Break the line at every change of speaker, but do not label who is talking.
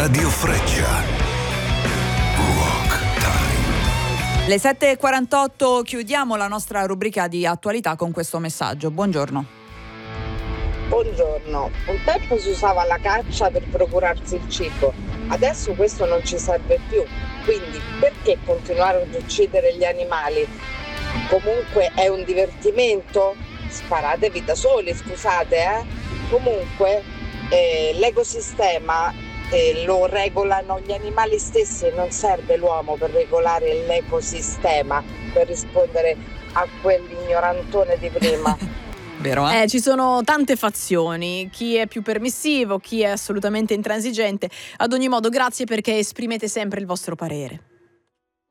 Radio Freccia. Rock Time.
Le 7.48 chiudiamo la nostra rubrica di attualità con questo messaggio. Buongiorno.
Buongiorno. Un tempo si usava la caccia per procurarsi il cibo, adesso questo non ci serve più, quindi perché continuare ad uccidere gli animali? Comunque è un divertimento? Sparatevi da soli, scusate, Comunque l'ecosistema lo regolano gli animali stessi e non serve l'uomo per regolare l'ecosistema, per rispondere a quell'ignorantone di prima.
Vero, eh?
Ci sono tante fazioni, chi è più permissivo, chi è assolutamente intransigente. Ad ogni modo, grazie perché esprimete sempre il vostro parere.